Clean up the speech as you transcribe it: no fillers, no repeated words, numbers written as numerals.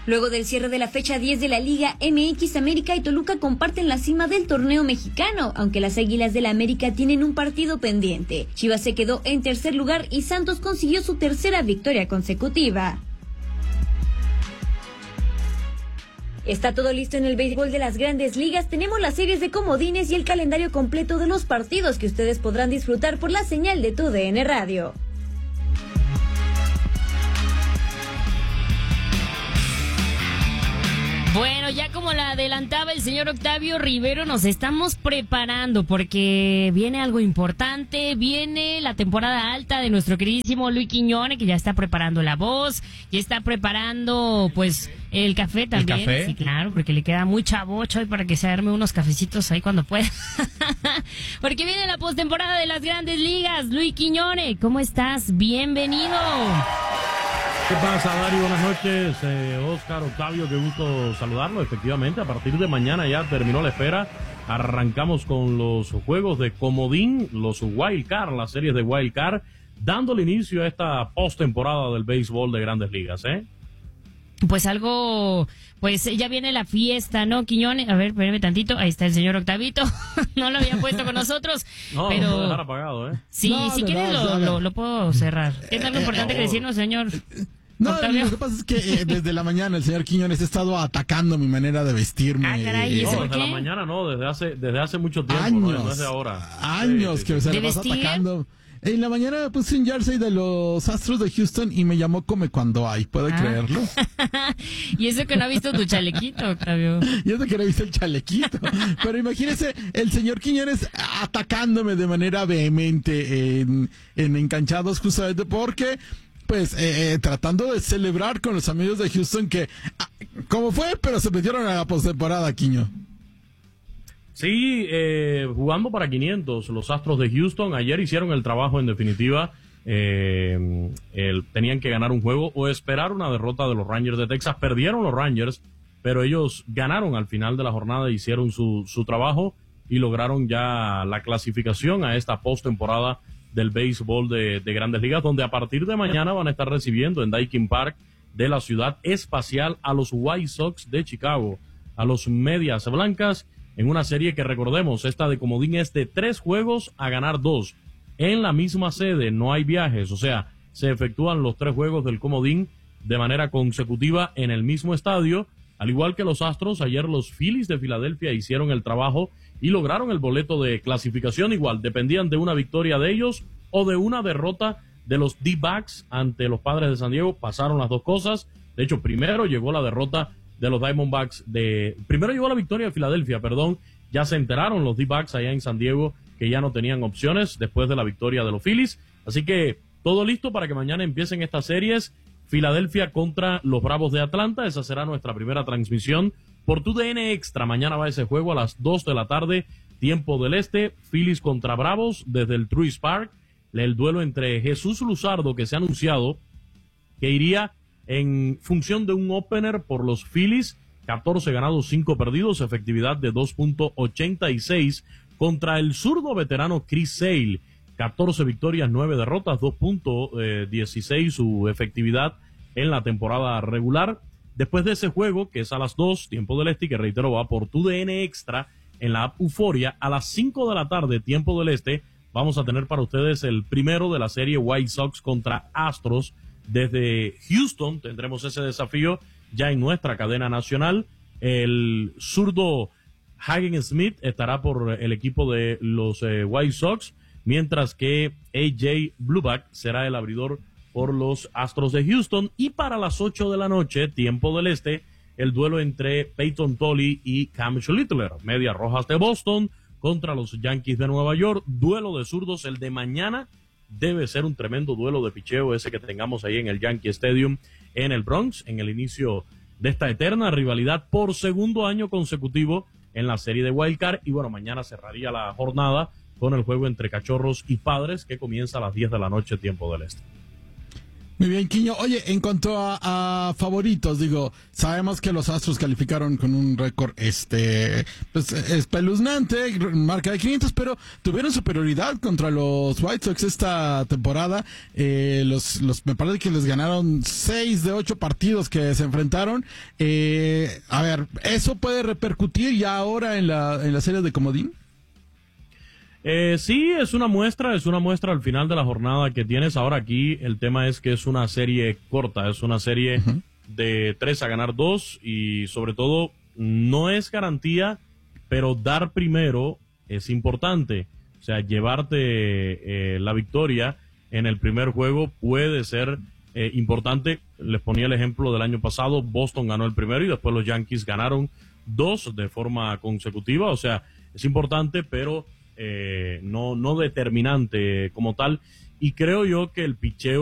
Luego del cierre de la fecha 10 de la Liga MX, América y Toluca comparten la cima del torneo mexicano, aunque las Águilas del la América tienen un partido pendiente. Chivas se quedó en tercer lugar y Santos consiguió su tercera victoria consecutiva. Está todo listo en el béisbol de las Grandes Ligas. Tenemos las series de comodines y el calendario completo de los partidos que ustedes podrán disfrutar por la señal de TUDN Radio. Bueno, ya como la adelantaba el señor Octavio Rivero, nos estamos preparando porque viene algo importante, viene la temporada alta de nuestro queridísimo Luis Quiñones, que ya está preparando la voz, ya está preparando pues el café también. ¿El café? Sí, claro, porque le queda muy chavocho hoy para que se arme unos cafecitos ahí cuando pueda. Porque viene la postemporada de las Grandes Ligas. Luis Quiñones, ¿cómo estás? Bienvenido. ¿Qué pasa, Dari? Buenas noches, Oscar, Octavio, qué gusto saludarlo. Efectivamente, a partir de mañana ya terminó la espera. Arrancamos con los juegos de comodín, los Wild Card, las series de Wild Card, dándole inicio a esta postemporada del béisbol de Grandes Ligas, ¿eh? Pues algo, pues ya viene la fiesta, ¿no, Quiñones? A ver, espérame tantito, ahí está el señor Octavito, no lo había puesto con nosotros. No, pero... lo puedo dejar apagado, ¿eh? Sí, no, si quieres lo puedo cerrar. ¿Tiene algo importante que decirnos, señor? No, lo que pasa es que desde la mañana el señor Quiñones ha estado atacando mi manera de vestirme. Ah, caray, ¿y eso no, desde la mañana no, desde hace mucho tiempo, años, no desde ahora. Años que se le pasa atacando. En la mañana me puse un jersey de los Astros de Houston y me llamó Come Cuando Hay, ¿puede creerlo? Y eso que no ha visto tu chalequito, Octavio. Y eso que no ha visto el chalequito. Pero imagínese el señor Quiñones atacándome de manera vehemente en Enganchados, justamente porque... pues tratando de celebrar con los amigos de Houston que, como fue, pero se metieron a la postemporada, Quiño. Sí, jugando para 500, los Astros de Houston ayer hicieron el trabajo en definitiva. Tenían que ganar un juego o esperar una derrota de los Rangers de Texas. Perdieron los Rangers, pero ellos ganaron al final de la jornada, hicieron su trabajo y lograron ya la clasificación a esta postemporada del béisbol de Grandes Ligas, donde a partir de mañana van a estar recibiendo en Daikin Park de la Ciudad Espacial a los White Sox de Chicago, a los Medias Blancas, en una serie que recordemos, esta de comodín es de 3 juegos a ganar 2, en la misma sede, no hay viajes, o sea, se efectúan los 3 juegos del comodín de manera consecutiva en el mismo estadio, al igual que los Astros. Ayer los Phillies de Filadelfia hicieron el trabajo y lograron el boleto de clasificación. Igual, dependían de una victoria de ellos o de una derrota de los D-Backs ante los Padres de San Diego. Pasaron las dos cosas. De hecho, primero llegó la derrota de los Diamondbacks primero llegó la victoria de Filadelfia, ya se enteraron los D-Backs allá en San Diego que ya no tenían opciones después de la victoria de los Phillies. Así que todo listo para que mañana empiecen estas series. Filadelfia contra los Bravos de Atlanta, esa será nuestra primera transmisión por TUDN Extra. Mañana va ese juego a las 2 de la tarde, tiempo del este. Phillies contra Bravos desde el Truist Park. El duelo entre Jesús Luzardo, que se ha anunciado que iría en función de un opener por los Phillies, 14 ganados, 5 perdidos, efectividad de 2.86, contra el zurdo veterano Chris Sale, 14 victorias, 9 derrotas, 2.16 su efectividad en la temporada regular. Después de ese juego, que es a las 2, tiempo del este, que reitero va por TUDN Extra en la app Euforia, a las 5 de la tarde, tiempo del este, vamos a tener para ustedes el primero de la serie White Sox contra Astros. Desde Houston tendremos ese desafío ya en nuestra cadena nacional. El zurdo Hagen Smith estará por el equipo de los White Sox, mientras que AJ Bluback será el abridor por los Astros de Houston. Y para las 8 de la noche, tiempo del este, el duelo entre Peyton Tolly y Cam Schlittler, Medias Rojas de Boston contra los Yankees de Nueva York. Duelo de zurdos, el de mañana debe ser un tremendo duelo de picheo ese que tengamos ahí en el Yankee Stadium en el Bronx, en el inicio de esta eterna rivalidad por segundo año consecutivo en la serie de Wild Card. Y bueno, mañana cerraría la jornada con el juego entre Cachorros y Padres, que comienza a las 10 de la noche, tiempo del este. Muy bien, Quiño. Oye, en cuanto a favoritos, digo, sabemos que los Astros calificaron con un récord pues espeluznante, marca de 500, pero tuvieron superioridad contra los White Sox esta temporada. Me parece que les ganaron 6 de 8 partidos que se enfrentaron. A ver, ¿eso puede repercutir ya ahora en la serie de comodín? Sí, es una muestra al final de la jornada que tienes. Ahora aquí el tema es que es una serie corta, es una serie de 3 a ganar 2 y sobre todo no es garantía, pero dar primero es importante. O sea, llevarte la victoria en el primer juego puede ser importante. Les ponía el ejemplo del año pasado, Boston ganó el primero y después los Yankees ganaron 2 de forma consecutiva. O sea, es importante, pero no determinante como tal, y creo yo que el picheo